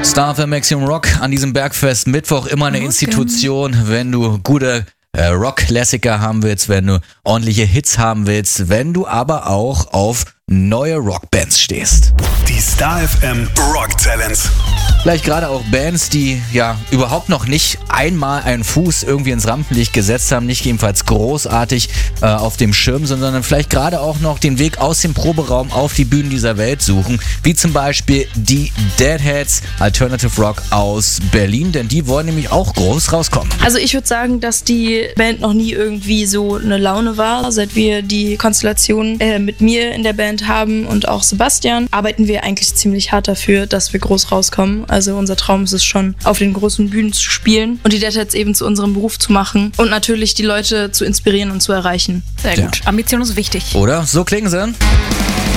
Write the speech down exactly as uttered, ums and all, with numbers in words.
Star F M Maximum Rock an diesem Bergfest Mittwoch immer eine Institution, wenn du gute äh, Rock-Klassiker haben willst, wenn du ordentliche Hits haben willst, wenn du aber auch auf neue Rockbands stehst. Die Star F M Rock Talents. Vielleicht gerade auch Bands, die ja überhaupt noch nicht einmal einen Fuß irgendwie ins Rampenlicht gesetzt haben, nicht jedenfalls großartig äh, auf dem Schirm, sondern vielleicht gerade auch noch den Weg aus dem Proberaum auf die Bühnen dieser Welt suchen, wie zum Beispiel die Deadheads, Alternative Rock aus Berlin, denn die wollen nämlich auch groß rauskommen. Also ich würde sagen, dass die Band noch nie irgendwie so eine Laune war. Seit wir die Konstellation äh, mit mir in der Band haben und auch Sebastian, arbeiten wir eigentlich ziemlich hart dafür, dass wir groß rauskommen. Also unser Traum ist es schon, auf den großen Bühnen zu spielen und die Deadheads eben zu unserem Beruf zu machen und natürlich die Leute zu inspirieren und zu erreichen. Sehr gut. Ja. Ambition ist wichtig. Oder? So klingen sie.